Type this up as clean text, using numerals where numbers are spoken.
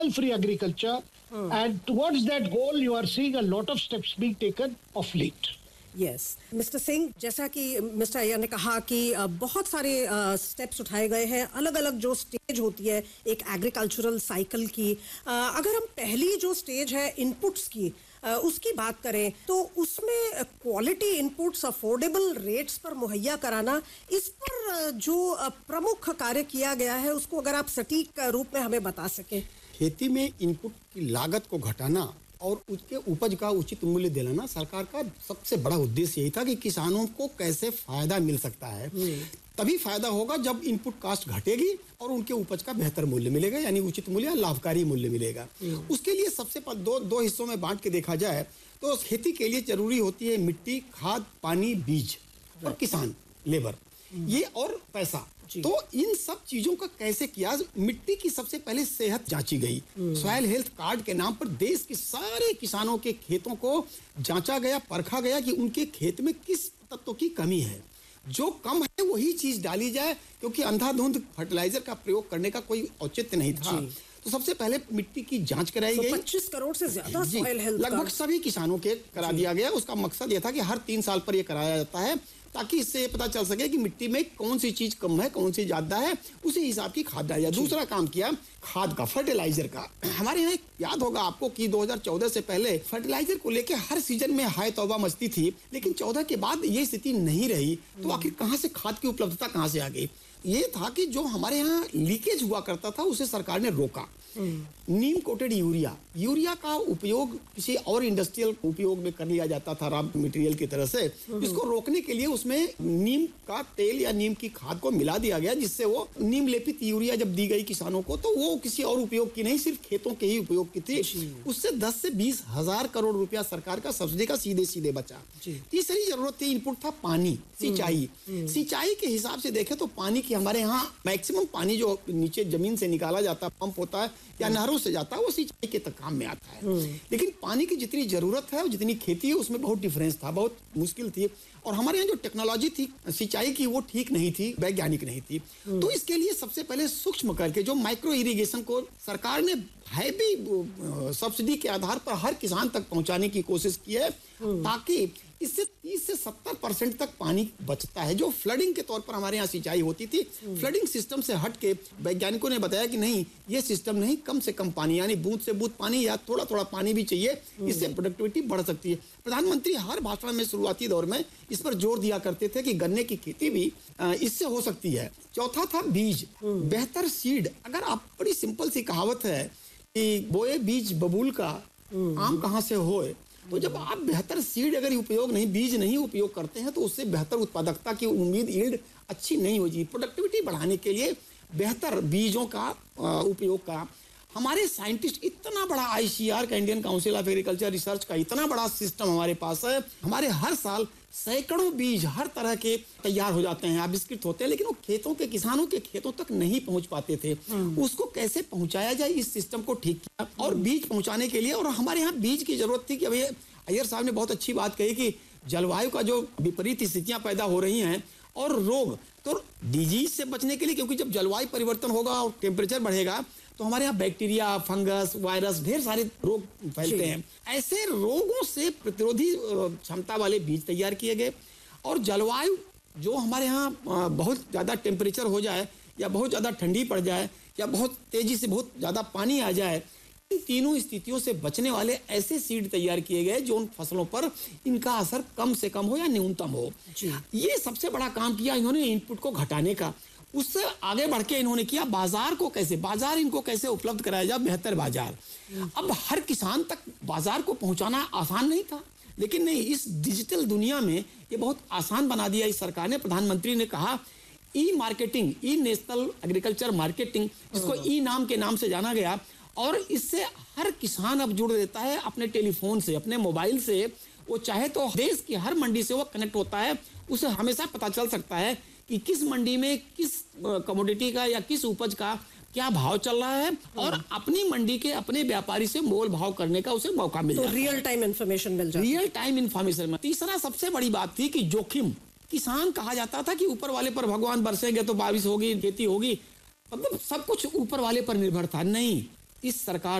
free agriculture, and towards that goal you are seeing a lot of steps being taken of late. Yes mister Singh, जैसा कि mister Iyer ने कहा कि बहुत सारे स्टेप्स उठाए गए हैं, अलग अलग जो स्टेज होती है एक एग्रीकल्चरल साइकिल की। अगर हम पहली जो स्टेज है इनपुट्स की उसकी बात करें तो उसमें क्वालिटी इनपुट्स अफोर्डेबल रेट्स पर मुहैया कराना, इस पर जो प्रमुख कार्य किया गया है उसको अगर आप सटीक रूप में हमें बता सकें। खेती में इनपुट की लागत को घटाना और उसके उपज का उचित मूल्य दिलाना सरकार का सबसे बड़ा उद्देश्य यही था कि किसानों को कैसे फायदा मिल सकता है। तभी फायदा होगा जब इनपुट कास्ट घटेगी और उनके उपज का बेहतर मूल्य मिलेगा, यानी उचित मूल्य, लाभकारी मूल्य मिलेगा। उसके लिए सबसे दो हिस्सों में बांट के देखा जाए तो खेती के लिए जरूरी होती है मिट्टी, खाद, पानी, बीज और किसान, लेबर, ये और पैसा। तो इन सब चीजों का कैसे किया? मिट्टी की सबसे पहले सेहत जांची गई। सॉइल हेल्थ कार्ड के नाम पर देश के सारे किसानों के खेतों को जांचा गया, परखा गया कि उनके खेत में किस तत्व की कमी है। जो कम है वही चीज डाली जाए, क्योंकि अंधाधुंध फर्टिलाइजर का प्रयोग करने का कोई औचित्य नहीं था। तो सबसे पहले मिट्टी की जांच कराई गई। 25 करोड़ से ज्यादा सॉइल हेल्थ लगभग सभी किसानों के करा दिया गया। उसका मकसद यह था कि हर 3 साल पर यह कराया जाता है, ताकि इससे पता चल सके कि मिट्टी में कौन सी चीज कम है, कौन सी ज्यादा है, उसी हिसाब की खाद डाली जाए। दूसरा काम किया खाद का, फर्टिलाइजर का। हमारे यहाँ याद होगा आपको कि 2014 से पहले फर्टिलाइजर को लेके हर सीजन में हाय तौबा मचती थी, लेकिन 14 के बाद ये स्थिति नहीं रही। तो आखिर कहाँ से खाद की उपलब्धता कहाँ से आ गई? ये था कि जो हमारे यहाँ लीकेज हुआ करता था उसे सरकार ने रोका। नीम कोटेड यूरिया का उपयोग किसी और इंडस्ट्रियल उपयोग में कर लिया जाता था रॉ मटेरियल की तरह से। इसको रोकने के लिए उसमें नीम का तेल या नीम की खाद को मिला दिया गया, जिससे वो नीम लेपित यूरिया जब दी गई किसानों को तो वो किसी और उपयोग की नहीं, सिर्फ खेतों के ही उपयोग की थी। उससे 10 से 20 हजार करोड़ रुपया सरकार का सब्सिडी का सीधे सीधे बचा। तीसरी जरूरत थी, इनपुट था पानी, सिंचाई। सिंचाई के हिसाब से देखें तो पानी की हमारे यहाँ मैक्सिमम पानी जो नीचे जमीन से निकाला जाता है, पंप होता है या नहरों से जाता है, वो सिंचाई के तक काम में आता है। लेकिन पानी की जितनी जरूरत है और जितनी खेती है उसमें बहुत डिफरेंस था, बहुत मुश्किल थी। और हमारे यहाँ जो टेक्नोलॉजी थी सिंचाई की वो ठीक नहीं थी, वैज्ञानिक नहीं थी। तो इसके लिए सबसे पहले सूक्ष्म करके जो माइक्रो इरिगेशन को सरकार ने हैवी सब्सिडी के आधार पर हर किसान तक पहुंचाने की कोशिश की है, ताकि इससे 30 से 70% तक पानी बचता है। जो फ्लडिंग के तौर पर हमारे यहाँ सिंचाई होती थी, फ्लडिंग सिस्टम से हट के वैज्ञानिकों ने बताया कि नहीं, ये सिस्टम नहीं, कम से कम पानी, यानी बूंद से बूंद पानी या थोड़ा थोड़ा पानी भी चाहिए, इससे प्रोडक्टिविटी बढ़ सकती है। प्रधानमंत्री हर भाषण में शुरुआती दौर में इस पर जोर दिया करते थे कि गन्ने की खेती भी इससे हो सकती है। चौथा था बीज, बेहतर सीड। अगर आप, बड़ी सिंपल सी कहावत है कि बोए बीज बबूल का, आम कहाँ से होए। तो जब आप बेहतर सीड अगर उपयोग नहीं, बीज नहीं उपयोग करते हैं, तो उससे बेहतर उत्पादकता की उम्मीद, यील्ड अच्छी नहीं होगी। प्रोडक्टिविटी बढ़ाने के लिए बेहतर बीजों का उपयोग का हमारे साइंटिस्ट, इतना बड़ा ICAR का, Indian council of agriculture research का इतना बड़ा सिस्टम हमारे पास है। हमारे हर साल सैकड़ों बीज हर तरह के तैयार हो जाते हैं, आविष्कृत होते हैं, लेकिन वो खेतों के, किसानों के खेतों तक नहीं पहुंच पाते थे। उसको कैसे पहुंचाया जाए, इस सिस्टम को ठीक किया। और बीज पहुंचाने के लिए, और हमारे यहाँ बीज की जरूरत थी कि अभी अय्यर साहब ने बहुत अच्छी बात कही कि जलवायु का जो विपरीत स्थितियां पैदा हो रही हैं और रोग, तो डिजीज से बचने के लिए, क्योंकि जब जलवायु परिवर्तन होगा और टेम्परेचर बढ़ेगा तो हमारे यहाँ बैक्टीरिया, फंगस, वायरस, ढेर सारे रोग फैलते हैं। ऐसे रोगों से प्रतिरोधी क्षमता वाले बीज तैयार किए गए। और जलवायु जो हमारे यहाँ बहुत ज़्यादा टेम्परेचर हो जाए या बहुत ज़्यादा ठंडी पड़ जाए या बहुत तेजी से बहुत ज़्यादा पानी आ जाए, इन तीनों स्थितियों से बचने वाले ऐसे सीड तैयार किए गए जो उन फसलों पर इनका असर कम से कम हो या न्यूनतम हो। ये सबसे बड़ा काम किया इन्होंने इनपुट को घटाने का। उससे आगे बढ़ के इन्होंने किया बाजार इनको कैसे उपलब्ध कराया जाए, बेहतर बाजार। अब हर किसान तक बाजार को पहुंचाना आसान नहीं था, लेकिन नहीं, इस डिजिटल दुनिया में ये बहुत आसान बना दिया इस सरकार ने। प्रधानमंत्री ने कहा ई मार्केटिंग, ई नेशनल एग्रीकल्चर मार्केटिंग, इसको ई नाम के नाम से जाना गया। और इससे हर किसान अब जुड़ देता है अपने टेलीफोन से, अपने मोबाइल से। वो चाहे तो देश की हर मंडी से वो कनेक्ट होता है, उसे हमेशा पता चल सकता है कि किस मंडी में किस कमोडिटी का या किस उपज का क्या भाव चल रहा है, और अपनी मंडी के अपने व्यापारी से मोल भाव करने का उसे मौका मिल जाता है। रियल टाइम इन्फॉर्मेशन मिल जाता है। रियल टाइम इन्फॉर्मेशन में तीसरा सबसे बड़ी बात थी कि जोखिम। किसान कहा जाता था कि ऊपर वाले पर भगवान बरसेंगे तो बारिश होगी, खेती होगी, मतलब सब कुछ ऊपर वाले पर निर्भर था। नहीं, इस सरकार